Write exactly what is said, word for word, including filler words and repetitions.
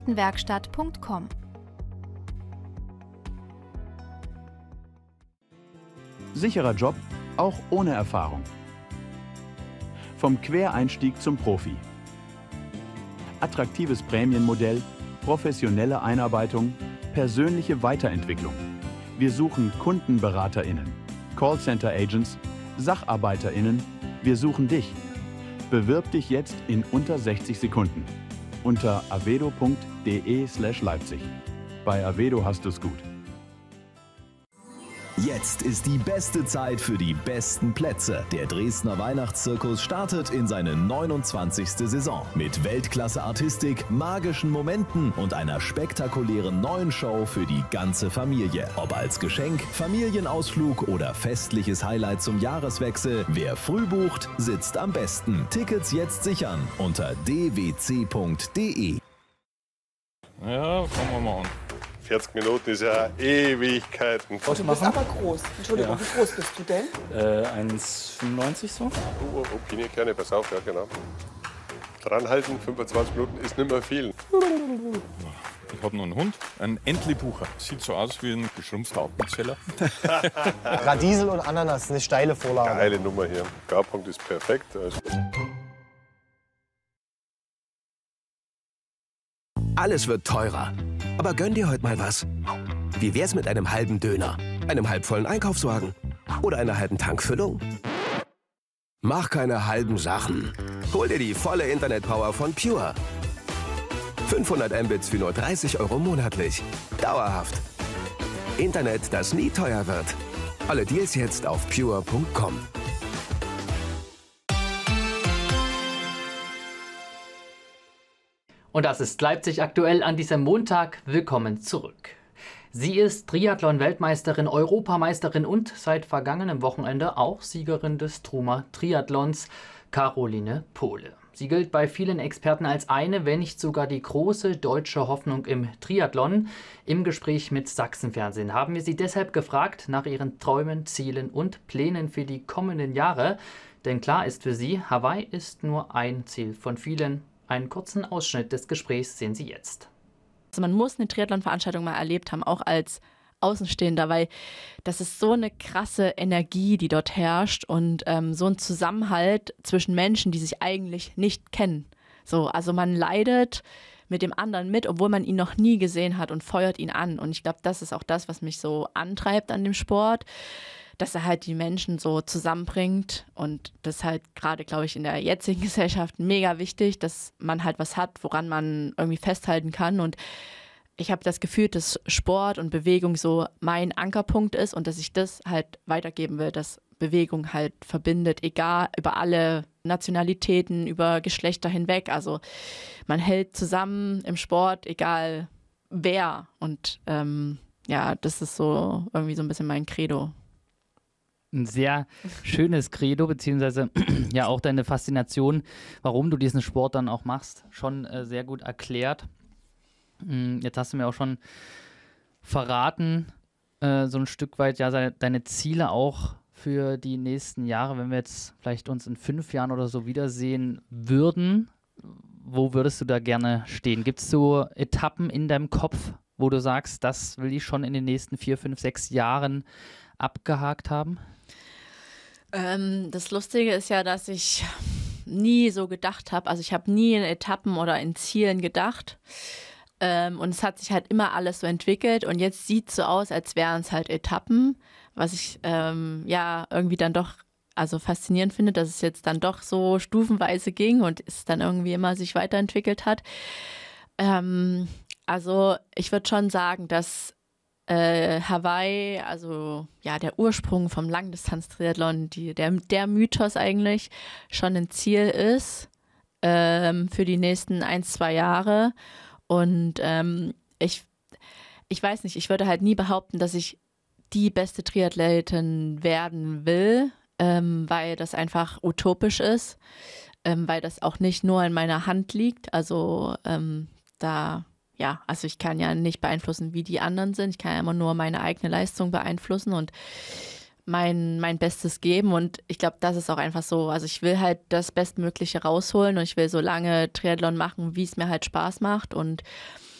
Werkstatt punkt com. Sicherer Job, auch ohne Erfahrung. Vom Quereinstieg zum Profi. Attraktives Prämienmodell, professionelle Einarbeitung, persönliche Weiterentwicklung. Wir suchen KundenberaterInnen, Callcenter-Agents, SacharbeiterInnen. Wir suchen dich. Bewirb dich jetzt in unter sechzig Sekunden. Unter avedo punkt de slash Leipzig. Bei Avedo hast du's gut. Jetzt ist die beste Zeit für die besten Plätze. Der Dresdner Weihnachtszirkus startet in seine neunundzwanzigste Saison. Mit Weltklasse-Artistik, magischen Momenten und einer spektakulären neuen Show für die ganze Familie. Ob als Geschenk, Familienausflug oder festliches Highlight zum Jahreswechsel, wer früh bucht, sitzt am besten. Tickets jetzt sichern unter d w c punkt de. Ja, fangen wir mal an. vierzig Minuten ist ja Ewigkeiten. Oh, du bist aber groß. Entschuldigung, Ja. wie groß bist du denn? Äh, eins Komma fünfundneunzig so. Oh, oh, Pinienkerne, pass auf, ja genau. Dranhalten, fünfundzwanzig Minuten ist nicht mehr viel. Ich habe noch einen Hund, einen Entlebucher. Sieht so aus wie ein geschrumpfter Appenzeller. Radiesel und Ananas, eine steile Vorlage. Geile Nummer hier. Garpunkt ist perfekt. Also Alles wird teurer. Aber gönn dir heute mal was. Wie wär's mit einem halben Döner, einem halbvollen Einkaufswagen oder einer halben Tankfüllung? Mach keine halben Sachen. Hol dir die volle Internetpower von Pure. fünfhundert Mbits für nur dreißig Euro monatlich. Dauerhaft. Internet, das nie teuer wird. Alle Deals jetzt auf pure punkt com. Und das ist Leipzig aktuell an diesem Montag. Willkommen zurück. Sie ist Triathlon-Weltmeisterin, Europameisterin und seit vergangenem Wochenende auch Siegerin des Truma Triathlons, Caroline Pohle. Sie gilt bei vielen Experten als eine, wenn nicht sogar die große deutsche Hoffnung im Triathlon. Im Gespräch mit Sachsenfernsehen haben wir sie deshalb gefragt nach ihren Träumen, Zielen und Plänen für die kommenden Jahre. Denn klar ist für sie, Hawaii ist nur ein Ziel von vielen. Einen kurzen Ausschnitt des Gesprächs sehen Sie jetzt. Also man muss eine Triathlon-Veranstaltung mal erlebt haben, auch als Außenstehender, weil das ist so eine krasse Energie, die dort herrscht und ähm, so ein Zusammenhalt zwischen Menschen, die sich eigentlich nicht kennen. So, also man leidet mit dem anderen mit, obwohl man ihn noch nie gesehen hat und feuert ihn an. Und ich glaube, das ist auch das, was mich so antreibt an dem Sport, dass er halt die Menschen so zusammenbringt und das ist halt gerade, glaube ich, in der jetzigen Gesellschaft mega wichtig, dass man halt was hat, woran man irgendwie festhalten kann und ich habe das Gefühl, dass Sport und Bewegung so mein Ankerpunkt ist und dass ich das halt weitergeben will, dass Bewegung halt verbindet, egal, über alle Nationalitäten, über Geschlechter hinweg, also man hält zusammen im Sport, egal wer und ähm, ja, das ist so irgendwie so ein bisschen mein Credo. Ein sehr schönes Credo, beziehungsweise ja auch deine Faszination, warum du diesen Sport dann auch machst, schon äh, sehr gut erklärt. Jetzt hast du mir auch schon verraten, äh, so ein Stück weit, ja, seine, deine Ziele auch für die nächsten Jahre, wenn wir jetzt vielleicht uns in fünf Jahren oder so wiedersehen würden. Wo würdest du da gerne stehen? Gibt es so Etappen in deinem Kopf, wo du sagst, das will ich schon in den nächsten vier, fünf, sechs Jahren abgehakt haben? Ähm, das Lustige ist ja, dass ich nie so gedacht habe, also ich habe nie in Etappen oder in Zielen gedacht ähm, und es hat sich halt immer alles so entwickelt und jetzt sieht es so aus, als wären es halt Etappen, was ich ähm, ja irgendwie dann doch also faszinierend finde, dass es jetzt dann doch so stufenweise ging und es dann irgendwie immer sich weiterentwickelt hat. Ähm, also ich würde schon sagen, dass Äh, Hawaii, also ja, der Ursprung vom Langdistanz-Triathlon, die, der, der Mythos eigentlich schon ein Ziel ist ähm, für die nächsten ein, zwei Jahre. Und ähm, ich, ich weiß nicht, ich würde halt nie behaupten, dass ich die beste Triathletin werden will, ähm, weil das einfach utopisch ist, ähm, weil das auch nicht nur in meiner Hand liegt. Also ähm, da Ja, also ich kann ja nicht beeinflussen, wie die anderen sind. Ich kann ja immer nur meine eigene Leistung beeinflussen und mein, mein Bestes geben. Und ich glaube, das ist auch einfach so. Also ich will halt das Bestmögliche rausholen und ich will so lange Triathlon machen, wie es mir halt Spaß macht. Und